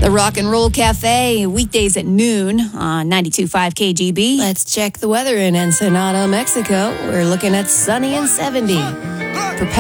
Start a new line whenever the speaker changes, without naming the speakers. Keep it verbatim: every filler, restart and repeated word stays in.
The Rock and Roll Cafe, weekdays at noon on ninety-two point five K G B.
Let's check the weather in Ensenada, Mexico. We're looking at sunny and seventy.